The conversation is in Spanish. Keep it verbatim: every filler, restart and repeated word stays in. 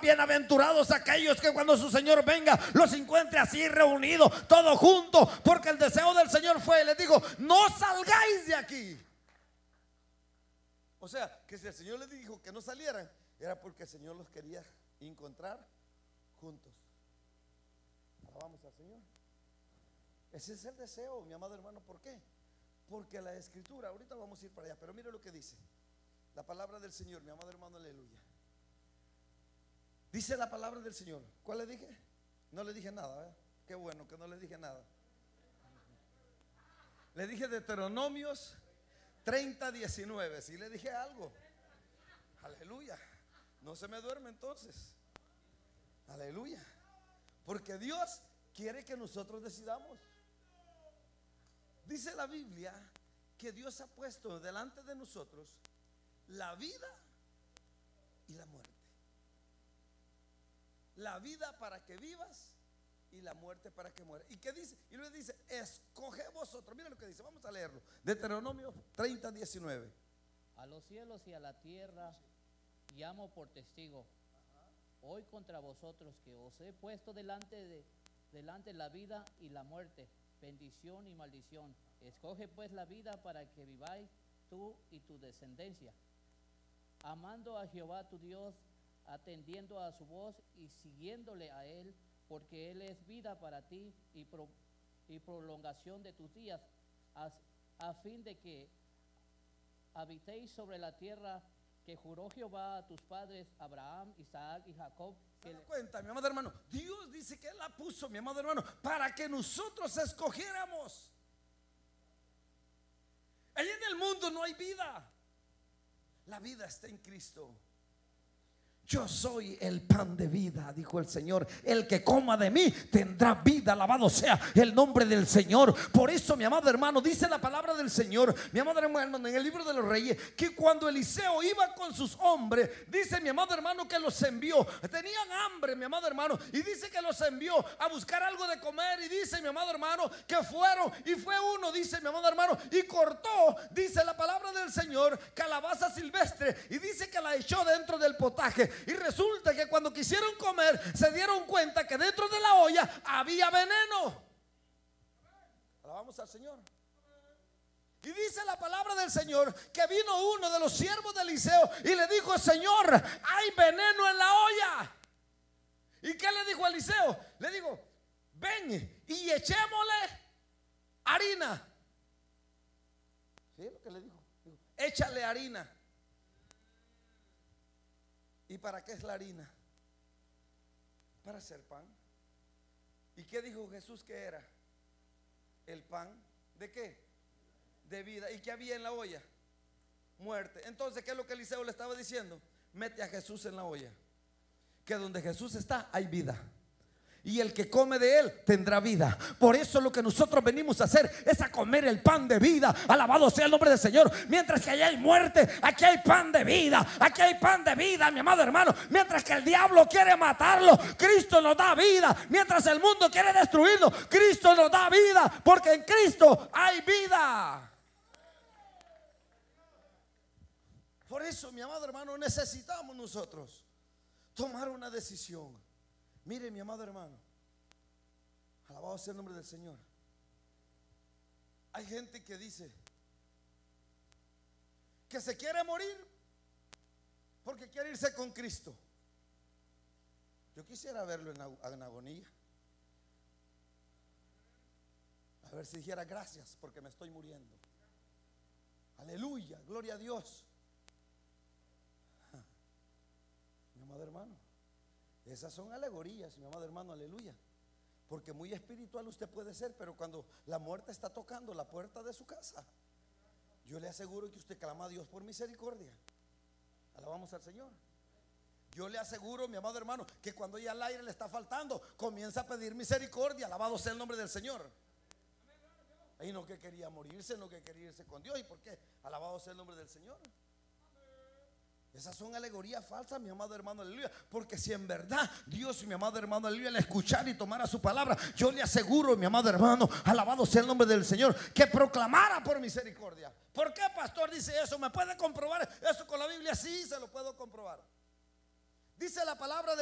bienaventurados aquellos que cuando su Señor venga los encuentre así reunidos, todos juntos, porque el deseo del Señor fue, les digo, no salgáis de aquí. O sea, que si el Señor les dijo que no salieran, era porque el Señor los quería encontrar juntos. Alabamos al Señor. Ese es el deseo, mi amado hermano. ¿Por qué? Porque la Escritura, ahorita vamos a ir para allá, pero mire lo que dice la palabra del Señor, mi amado hermano, aleluya. Dice la palabra del Señor. ¿Cuál le dije? No le dije nada, ¿eh? Qué bueno que no le dije nada. Le dije Deuteronomios treinta, diecinueve. Si le dije algo, aleluya. No se me duerme entonces, aleluya. Porque Dios quiere que nosotros decidamos. Dice la Biblia que Dios ha puesto delante de nosotros la vida y la muerte. La vida para que vivas y la muerte para que mueras. ¿Y qué dice? Y luego dice, escoge vosotros. Mira lo que dice, vamos a leerlo. Deuteronomio treinta, diecinueve. A los cielos y a la tierra llamo por testigo hoy contra vosotros que os he puesto delante de delante la vida y la muerte, bendición y maldición. Escoge pues la vida para que viváis tú y tu descendencia, amando a Jehová tu Dios, atendiendo a su voz y siguiéndole a él, porque él es vida para ti y, pro, y prolongación de tus días, a, a fin de que habitéis sobre la tierra que juró Jehová a tus padres Abraham, Isaac y Jacob. ¿Se da cuenta, mi amado hermano? Dios dice que Él la puso, mi amado hermano, para que nosotros escogiéramos. Allí en el mundo no hay vida. La vida está en Cristo. Yo soy el pan de vida, dijo el Señor. El que coma de mí tendrá vida. Alabado sea el nombre del Señor. Por eso, mi amado hermano, dice la palabra del Señor, mi amado hermano, en el libro de los Reyes, que cuando Eliseo iba con sus hombres, dice mi amado hermano que los envió. Tenían hambre, mi amado hermano, y dice que los envió a buscar algo de comer. Y dice mi amado hermano que fueron, y fue uno, dice mi amado hermano, y cortó, dice la palabra del Señor, calabaza silvestre, y dice que la echó dentro del potaje. Y resulta que cuando quisieron comer se dieron cuenta que dentro de la olla había veneno. Alabamos al Señor. Y dice la palabra del Señor que vino uno de los siervos de Eliseo y le dijo: Señor, hay veneno en la olla. ¿Y qué le dijo a Eliseo? Le dijo: ven y echémosle harina. ¿Sí es lo que le dijo? Dijo: échale harina. ¿Y para qué es la harina? Para hacer pan. ¿Y qué dijo Jesús que era? El pan ¿de qué? De vida. ¿Y qué había en la olla? Muerte. Entonces, ¿qué es lo que Eliseo le estaba diciendo? Mete a Jesús en la olla, que donde Jesús está hay vida, y el que come de él tendrá vida. Por eso lo que nosotros venimos a hacer es a comer el pan de vida. Alabado sea el nombre del Señor. Mientras que allá hay muerte, aquí hay pan de vida. Aquí hay pan de vida, mi amado hermano. Mientras que el diablo quiere matarlo, Cristo nos da vida. Mientras el mundo quiere destruirlo, Cristo nos da vida, porque en Cristo hay vida. Por eso, mi amado hermano, necesitamos nosotros tomar una decisión. Mire, mi amado hermano, alabado sea el nombre del Señor. Hay gente que dice que se quiere morir porque quiere irse con Cristo. Yo quisiera verlo en, en agonía, a ver si dijera: gracias porque me estoy muriendo. Aleluya, gloria a Dios. Mi amado hermano, esas son alegorías, mi amado hermano, aleluya. Porque muy espiritual usted puede ser, pero cuando la muerte está tocando la puerta de su casa, yo le aseguro que usted clama a Dios por misericordia. Alabamos al Señor. Yo le aseguro, mi amado hermano, que cuando ya el aire le está faltando, comienza a pedir misericordia. Alabado sea el nombre del Señor. Y no que quería morirse, no que quería irse con Dios. ¿Y por qué? Alabado sea el nombre del Señor. Esas son alegorías falsas, mi amado hermano, aleluya. Porque si en verdad Dios, mi amado hermano, aleluya, al escuchar y tomara su palabra, yo le aseguro, mi amado hermano, alabado sea el nombre del Señor, que proclamara por misericordia. ¿Por qué, pastor, dice eso? ¿Me puede comprobar eso con la Biblia? Sí, se lo puedo comprobar. Dice la palabra de